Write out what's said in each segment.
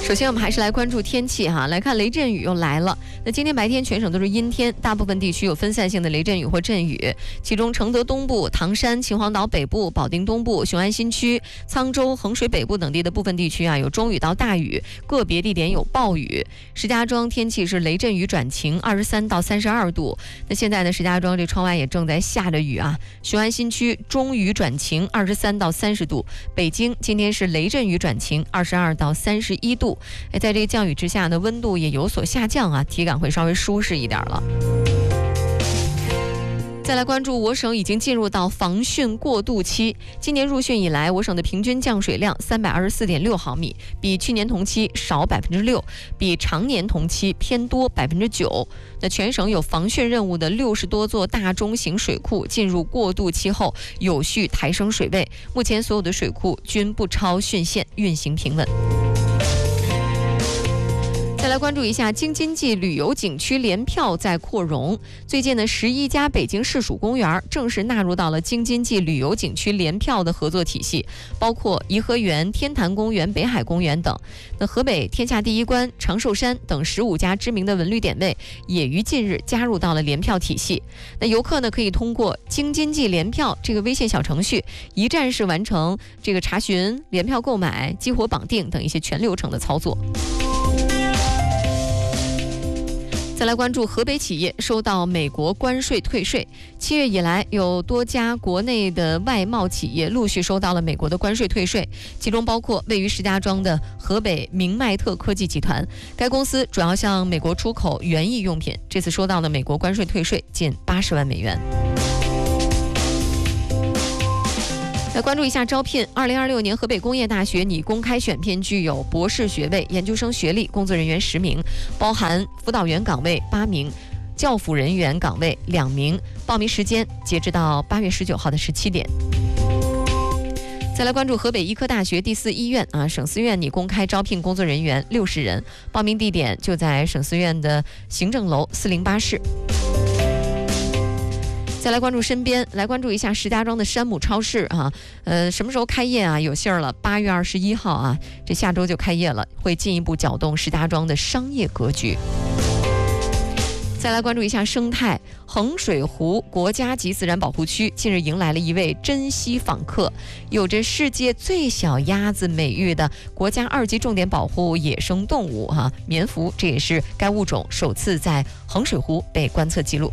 首先我们还是来关注天气哈，来看雷阵雨又来了。那今天白天全省都是阴天，大部分地区有分散性的雷阵雨或阵雨，其中承德东部、唐山、秦皇岛北部、保定东部、雄安新区、沧州、衡水北部等地的部分地区有中雨到大雨，个别地点有暴雨。石家庄天气是雷阵雨转晴，23到32度。那现在呢，石家庄这窗外也正在下着雨啊。雄安新区中雨转晴，23到30度。北京今天是雷阵雨转晴，22到31度。在这个降雨之下呢，温度也有所下降啊，体感会稍微舒适一点了。再来关注我省已经进入到防汛过渡期。今年入汛以来，我省的平均降水量324.6毫米，比去年同期少6%，比常年同期偏多9%。那全省有防汛任务的60多座大中型水库进入过渡期后，有序抬升水位。目前所有的水库均不超汛线，运行平稳。再来关注一下京津冀旅游景区联票在扩容。最近呢，11家北京市属公园正式纳入到了京津冀旅游景区联票的合作体系，包括颐和园、天坛公园、北海公园等。那河北天下第一关、长寿山等15家知名的文旅点位也于近日加入到了联票体系。那游客呢可以通过京津冀联票这个微信小程序，一站式完成这个查询、联票购买、激活绑定等一些全流程的操作。再来关注河北企业收到美国关税退税。7月以来，有多家国内的外贸企业陆续收到了美国的关税退税，其中包括位于石家庄的河北明迈特科技集团。该公司主要向美国出口园艺用品，这次收到了美国关税退税近80万美元。来关注一下招聘。2026年河北工业大学拟公开选聘具有博士学位、研究生学历工作人员10名，包含辅导员岗位8名，教辅人员岗位2名。报名时间截止到8月19号的17点。再来关注河北医科大学第4医院省思院拟公开招聘工作人员60人，报名地点就在省思院的行政楼408室。再来关注身边，来关注一下石家庄的山姆超市什么时候开业有信儿了？8月21号这下周就开业了，会进一步搅动石家庄的商业格局。再来关注一下生态，衡水湖国家级自然保护区近日迎来了一位珍稀访客，有着世界最小鸭子美誉的国家2级重点保护野生动物棉蝠，这也是该物种首次在衡水湖被观测记录。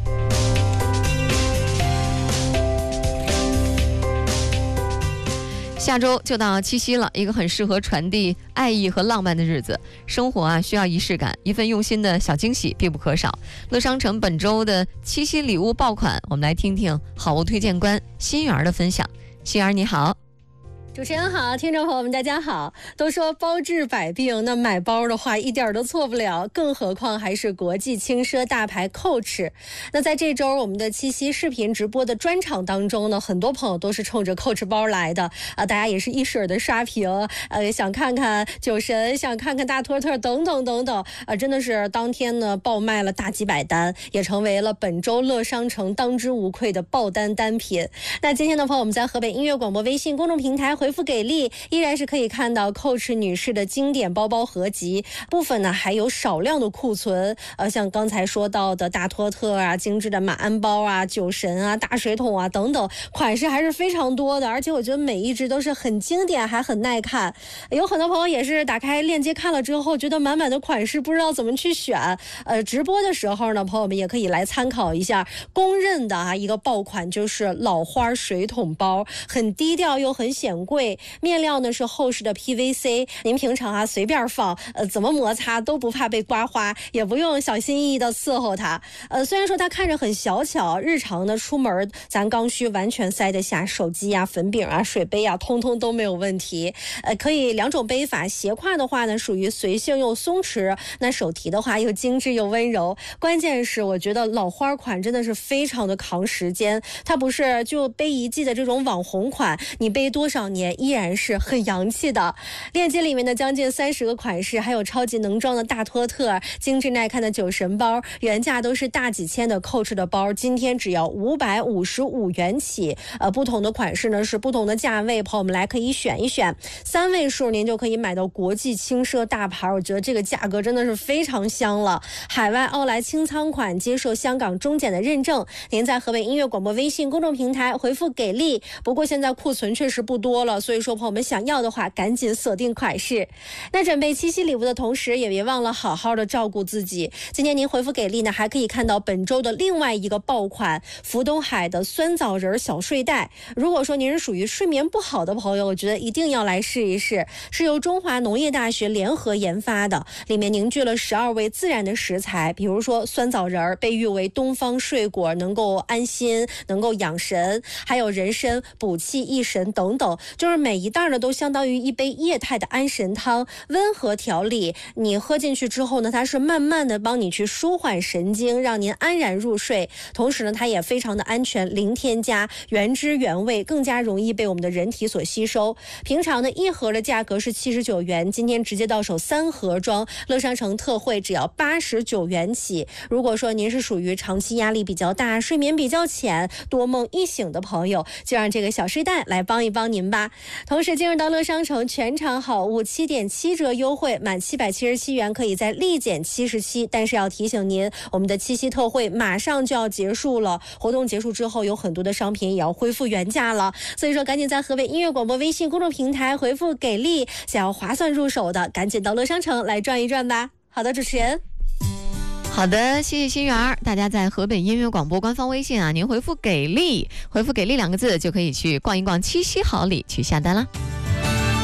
下周就到七夕了，一个很适合传递爱意和浪漫的日子。生活需要仪式感，一份用心的小惊喜必不可少。乐商城本周的七夕礼物爆款，我们来听听好物推荐官心媛的分享。心媛你好。 主持人好，听众朋友们大家好。都说包治百病，那买包的话一点都错不了，更何况还是国际轻奢大牌 Coach。 那在这周我们的七夕视频直播的专场当中呢，很多朋友都是冲着 Coach 包来的大家也是一水的刷屏想看看酒神，想看看大托特等等等等真的是当天呢爆卖了大几百单，也成为了本周乐商城当之无愧的爆单单品。那今天的朋友们在河北音乐广播微信公众平台回复给力，依然是可以看到 Coach 女士的经典包包合集，部分呢还有少量的库存像刚才说到的大托特精致的马鞍包酒神大水桶等等，款式还是非常多的，而且我觉得每一只都是很经典还很耐看。有很多朋友也是打开链接看了之后觉得满满的款式不知道怎么去选直播的时候呢，朋友们也可以来参考一下公认的一个爆款，就是老花水桶包，很低调又很显贵，面料呢是厚实的 PVC， 您平常随便放怎么摩擦都不怕被刮花，也不用小心翼翼的伺候它虽然说它看着很小巧，日常呢出门咱刚需完全塞得下手机粉饼水杯通通都没有问题可以2种背法，斜挎的话呢属于随性又松弛，那手提的话又精致又温柔。关键是我觉得老花款真的是非常的扛时间，它不是就背一季的这种网红款，你背多少年年依然是很洋气的。链接里面的将近30个款式，还有超级能装的大托特、精致耐看的酒神包，原价都是大几千的Coach的包，今天只要555元起。不同的款式呢是不同的价位，朋友们来可以选一选，3位数您就可以买到国际轻奢大牌，我觉得这个价格真的是非常香了。海外奥莱清仓款接受香港中检的认证，您在河北音乐广播微信公众平台回复给力。不过现在库存确实不多了，所以说朋友们想要的话赶紧锁定款式。那准备七夕礼物的同时，也别忘了好好的照顾自己。今天您回复给力呢，还可以看到本周的另外一个爆款福东海的酸枣仁小睡袋。如果说您是属于睡眠不好的朋友，我觉得一定要来试一试，是由中华农业大学联合研发的，里面凝聚了12味自然的食材，比如说酸枣仁被誉为东方睡果，能够安心，能够养神，还有人参补气益神等等，就是每一袋呢都相当于一杯液态的安神汤，温和调理，你喝进去之后呢，它是慢慢的帮你去舒缓神经，让您安然入睡。同时呢，它也非常的安全，零添加，原汁原味，更加容易被我们的人体所吸收。平常呢一盒的价格是79元，今天直接到手3盒装，乐商城特惠只要89元起。如果说您是属于长期压力比较大、睡眠比较浅、多梦易醒的朋友，就让这个小睡袋来帮一帮您吧。同时进入到乐商城全场好物7.7折优惠，满777元可以再立减77，但是要提醒您，我们的七夕特惠马上就要结束了，活动结束之后有很多的商品也要恢复原价了，所以说赶紧在河北音乐广播微信公众平台回复给力，想要划算入手的赶紧到乐商城来转一转吧。好的，主持人。 好的，谢谢心源儿。大家在河北音乐广播官方微信啊，您回复给力，回复给力2个字就可以去逛一逛七夕好礼，去下单啦。